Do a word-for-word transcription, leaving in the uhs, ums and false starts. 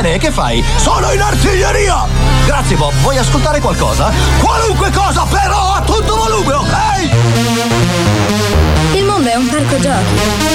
Bene, che fai? Sono in artiglieria! Grazie Bob, vuoi ascoltare qualcosa? Qualunque cosa, però a tutto volume, ok? Il mondo è un parco giochi